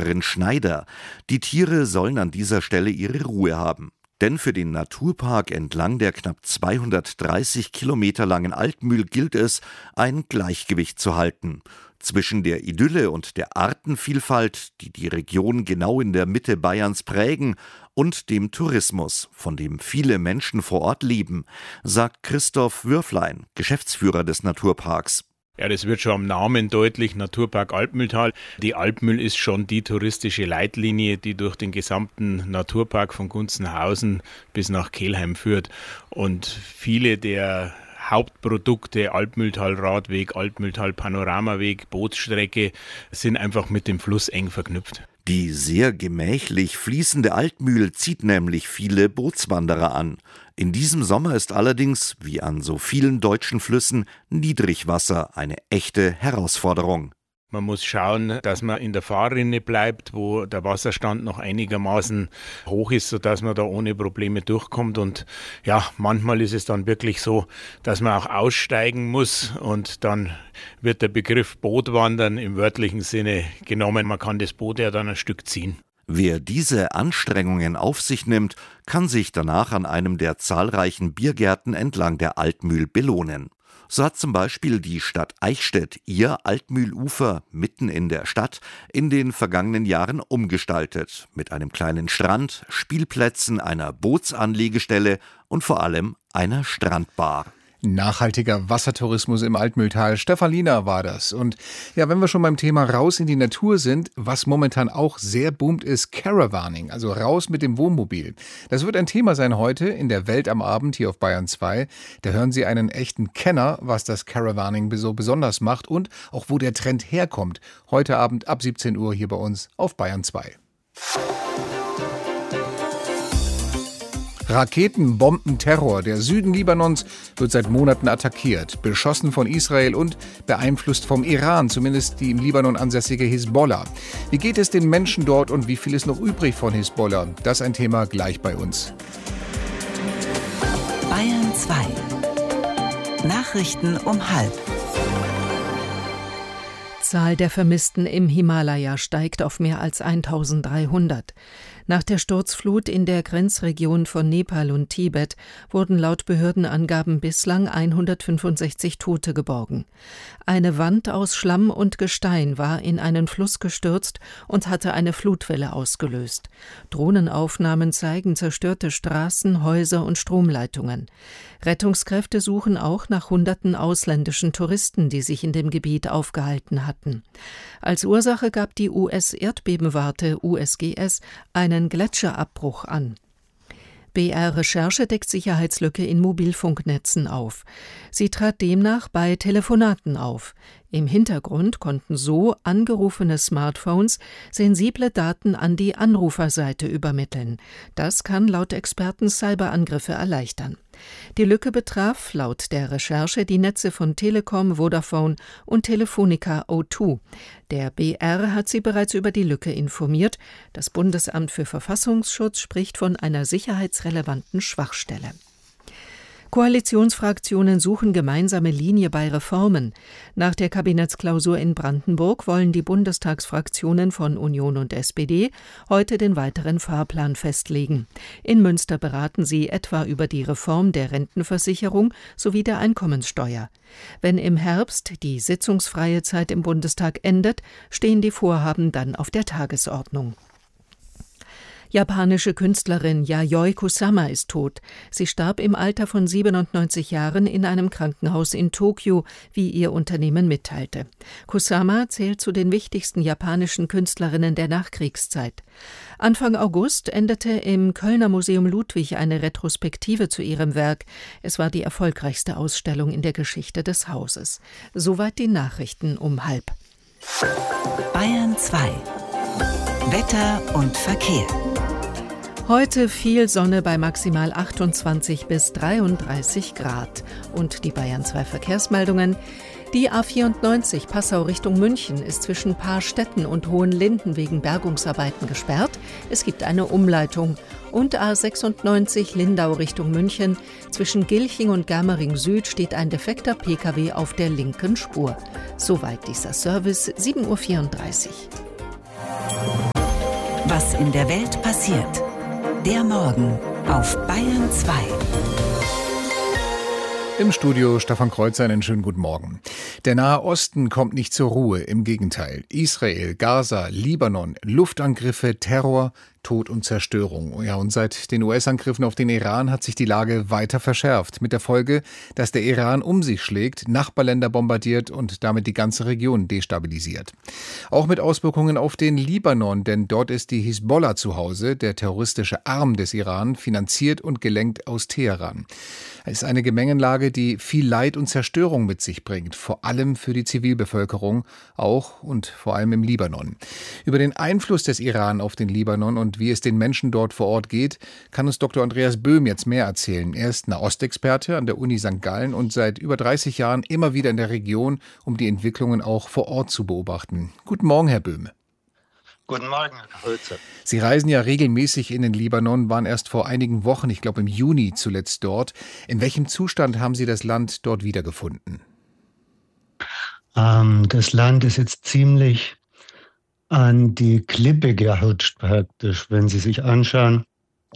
Tierpflegerin Schneider. Die Tiere sollen an dieser Stelle ihre Ruhe haben. Denn für den Naturpark entlang der knapp 230 Kilometer langen Altmühl gilt es, ein Gleichgewicht zu halten. Zwischen der Idylle und der Artenvielfalt, die die Region genau in der Mitte Bayerns prägen, und dem Tourismus, von dem viele Menschen vor Ort leben, sagt Christoph Würflein, Geschäftsführer des Naturparks. Ja, das wird schon am Namen deutlich, Naturpark Altmühltal. Die Altmühl ist schon die touristische Leitlinie, die durch den gesamten Naturpark von Gunzenhausen bis nach Kelheim führt. Und viele der Hauptprodukte, Altmühltal-Radweg, Altmühltal-Panoramaweg, Bootsstrecke, sind einfach mit dem Fluss eng verknüpft. Die sehr gemächlich fließende Altmühl zieht nämlich viele Bootswanderer an. In diesem Sommer ist allerdings, wie an so vielen deutschen Flüssen, Niedrigwasser eine echte Herausforderung. Man muss schauen, dass man in der Fahrrinne bleibt, wo der Wasserstand noch einigermaßen hoch ist, sodass man da ohne Probleme durchkommt. Und ja, manchmal ist es dann wirklich so, dass man auch aussteigen muss und dann wird der Begriff Bootwandern im wörtlichen Sinne genommen. Man kann das Boot ja dann ein Stück ziehen. Wer diese Anstrengungen auf sich nimmt, kann sich danach an einem der zahlreichen Biergärten entlang der Altmühl belohnen. So hat zum Beispiel die Stadt Eichstätt ihr Altmühlufer mitten in der Stadt in den vergangenen Jahren umgestaltet. Mit einem kleinen Strand, Spielplätzen, einer Bootsanlegestelle und vor allem einer Strandbar. Nachhaltiger Wassertourismus im Altmühltal. Stefan Liener war das. Und ja, wenn wir schon beim Thema raus in die Natur sind, was momentan auch sehr boomt, ist Caravaning, also raus mit dem Wohnmobil. Das wird ein Thema sein heute in der Welt am Abend hier auf Bayern 2. Da hören Sie einen echten Kenner, was das Caravaning so besonders macht und auch wo der Trend herkommt. Heute Abend ab 17 Uhr hier bei uns auf Bayern 2. Raketen, Bomben, Terror. Der Süden Libanons wird seit Monaten attackiert, beschossen von Israel und beeinflusst vom Iran, zumindest die im Libanon ansässige Hisbollah. Wie geht es den Menschen dort und wie viel ist noch übrig von Hisbollah? Das ist ein Thema gleich bei uns. Bayern 2. Nachrichten um 12:30. Zahl der Vermissten im Himalaya steigt auf mehr als 1300. Nach der Sturzflut in der Grenzregion von Nepal und Tibet wurden laut Behördenangaben bislang 165 Tote geborgen. Eine Wand aus Schlamm und Gestein war in einen Fluss gestürzt und hatte eine Flutwelle ausgelöst. Drohnenaufnahmen zeigen zerstörte Straßen, Häuser und Stromleitungen. Rettungskräfte suchen auch nach hunderten ausländischen Touristen, die sich in dem Gebiet aufgehalten hatten. Als Ursache gab die US-Erdbebenwarte USGS einen Gletscherabbruch an. BR-Recherche deckt Sicherheitslücke in Mobilfunknetzen auf. Sie trat demnach bei Telefonaten auf. Im Hintergrund konnten so angerufene Smartphones sensible Daten an die Anruferseite übermitteln. Das kann laut Experten Cyberangriffe erleichtern. Die Lücke betraf laut der Recherche die Netze von Telekom, Vodafone und Telefonica O2. Der BR hat sie bereits über die Lücke informiert. Das Bundesamt für Verfassungsschutz spricht von einer sicherheitsrelevanten Schwachstelle. Koalitionsfraktionen suchen gemeinsame Linie bei Reformen. Nach der Kabinettsklausur in Brandenburg wollen die Bundestagsfraktionen von Union und SPD heute den weiteren Fahrplan festlegen. In Münster beraten sie etwa über die Reform der Rentenversicherung sowie der Einkommenssteuer. Wenn im Herbst die sitzungsfreie Zeit im Bundestag endet, stehen die Vorhaben dann auf der Tagesordnung. Japanische Künstlerin Yayoi Kusama ist tot. Sie starb im Alter von 97 Jahren in einem Krankenhaus in Tokio, wie ihr Unternehmen mitteilte. Kusama zählt zu den wichtigsten japanischen Künstlerinnen der Nachkriegszeit. Anfang August endete im Kölner Museum Ludwig eine Retrospektive zu ihrem Werk. Es war die erfolgreichste Ausstellung in der Geschichte des Hauses. Soweit die Nachrichten um 12:30. Bayern 2. Wetter und Verkehr. Heute viel Sonne bei maximal 28 bis 33 Grad. Und die Bayern 2 Verkehrsmeldungen. Die A94 Passau Richtung München ist zwischen Paarstetten und Hohenlinden wegen Bergungsarbeiten gesperrt. Es gibt eine Umleitung. Und A96 Lindau Richtung München. Zwischen Gilching und Germering Süd steht ein defekter Pkw auf der linken Spur. Soweit dieser Service, 7:34 Uhr. Was in der Welt passiert. Der Morgen auf Bayern 2. Im Studio Stefan Kreuzer, einen schönen guten Morgen. Der Nahe Osten kommt nicht zur Ruhe, im Gegenteil. Israel, Gaza, Libanon, Luftangriffe, Terror, Tod und Zerstörung. Ja, und seit den US-Angriffen auf den Iran hat sich die Lage weiter verschärft. Mit der Folge, dass der Iran um sich schlägt, Nachbarländer bombardiert und damit die ganze Region destabilisiert. Auch mit Auswirkungen auf den Libanon, denn dort ist die Hisbollah zu Hause, der terroristische Arm des Iran, finanziert und gelenkt aus Teheran. Es ist eine Gemengelage, die viel Leid und Zerstörung mit sich bringt, vor allem für die Zivilbevölkerung, auch und vor allem im Libanon. Über den Einfluss des Iran auf den Libanon und wie es den Menschen dort vor Ort geht, kann uns Dr. Andreas Böhm jetzt mehr erzählen. Er ist Nahostexperte an der Uni St. Gallen und seit über 30 Jahren immer wieder in der Region, um die Entwicklungen auch vor Ort zu beobachten. Guten Morgen, Herr Böhm. Guten Morgen, Herr Kreuzer. Sie reisen ja regelmäßig in den Libanon, waren erst vor einigen Wochen, ich glaube im Juni zuletzt dort. In welchem Zustand haben Sie das Land dort wiedergefunden? Das Land ist jetzt ziemlich an die Klippe gerutscht praktisch, wenn Sie sich anschauen.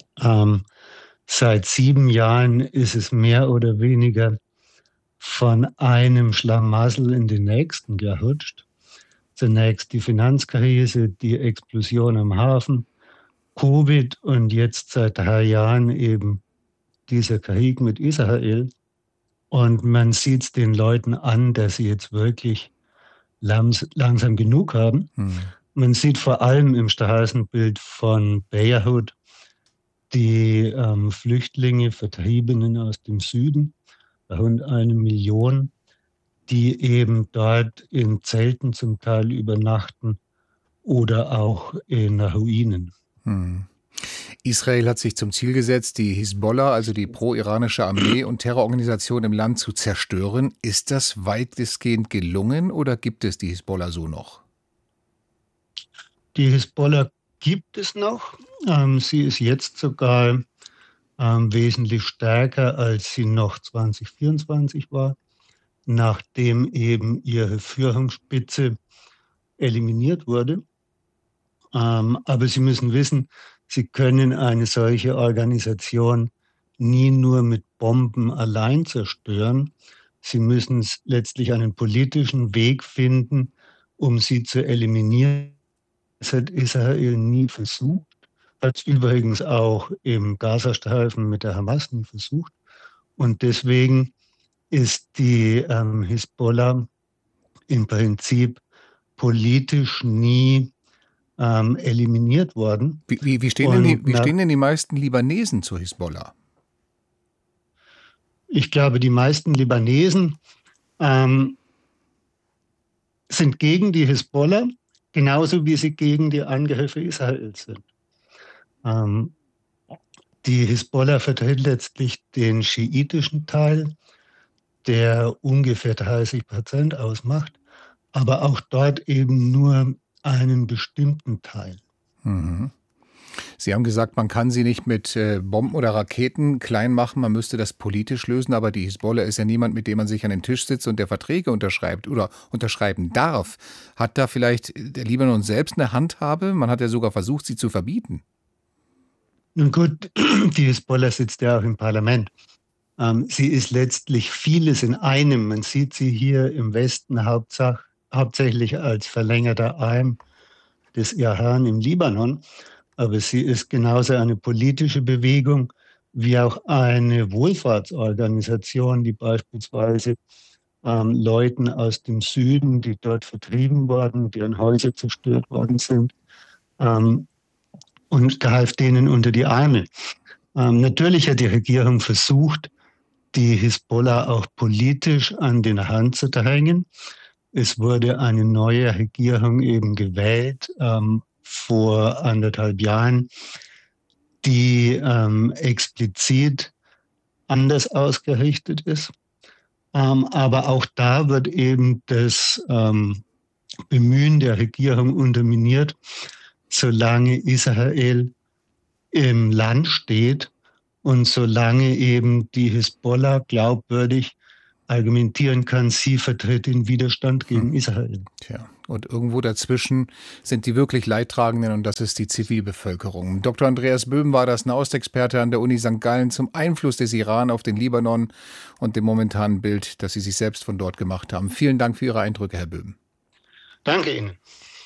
Seit 7 Jahren ist es mehr oder weniger von einem Schlamassel in den nächsten gerutscht. Zunächst die Finanzkrise, die Explosion am Hafen, Covid und jetzt seit 3 Jahren eben dieser Krieg mit Israel. Und man sieht es den Leuten an, dass sie jetzt wirklich langsam genug haben. Man sieht vor allem im Straßenbild von Beirut die Flüchtlinge, Vertriebenen aus dem Süden, rund 1 Million, die eben dort in Zelten zum Teil übernachten oder auch in Ruinen. Israel hat sich zum Ziel gesetzt, die Hisbollah, also die pro-iranische Armee und Terrororganisation im Land zu zerstören. Ist das weitestgehend gelungen oder gibt es die Hisbollah so noch? Die Hisbollah gibt es noch. Sie ist jetzt sogar wesentlich stärker, als sie noch 2024 war, nachdem eben ihre Führungsspitze eliminiert wurde. Aber Sie müssen wissen, Sie können eine solche Organisation nie nur mit Bomben allein zerstören. Sie müssen letztlich einen politischen Weg finden, um sie zu eliminieren. Das hat Israel nie versucht, hat es übrigens auch im Gazastreifen mit der Hamas nie versucht. Und deswegen ist die Hisbollah im Prinzip politisch nie eliminiert worden. Wie stehen denn die meisten Libanesen zur Hisbollah? Ich glaube, die meisten Libanesen sind gegen die Hisbollah, genauso wie sie gegen die Angriffe Israels sind. Die Hisbollah vertritt letztlich den schiitischen Teil, der ungefähr 30% ausmacht, aber auch dort eben nur einen bestimmten Teil. Sie haben gesagt, man kann sie nicht mit Bomben oder Raketen klein machen, man müsste das politisch lösen, aber die Hisbollah ist ja niemand, mit dem man sich an den Tisch sitzt und der Verträge unterschreibt oder unterschreiben darf. Hat da vielleicht der Libanon selbst eine Handhabe? Man hat ja sogar versucht, sie zu verbieten. Nun gut, die Hisbollah sitzt ja auch im Parlament. Sie ist letztlich vieles in einem. Man sieht sie hier im Westen hauptsächlich als verlängerter Arm des Iran im Libanon. Aber sie ist genauso eine politische Bewegung wie auch eine Wohlfahrtsorganisation, die beispielsweise Leuten aus dem Süden, die dort vertrieben wurden, deren Häuser zerstört worden sind, und greift denen unter die Arme. Natürlich hat die Regierung versucht, die Hisbollah auch politisch an den Rand zu drängen. Es wurde eine neue Regierung eben gewählt vor 1,5 Jahren, die explizit anders ausgerichtet ist. Aber auch da wird eben das Bemühen der Regierung unterminiert, solange Israel im Land steht und solange eben die Hisbollah glaubwürdig argumentieren kann, sie vertritt den Widerstand gegen Israel. Tja, Und irgendwo dazwischen sind die wirklich Leidtragenden und das ist die Zivilbevölkerung. Dr. Andreas Böhm war das, Nahostexperte an der Uni St. Gallen zum Einfluss des Iran auf den Libanon und dem momentanen Bild, das Sie sich selbst von dort gemacht haben. Vielen Dank für Ihre Eindrücke, Herr Böhm. Danke Ihnen.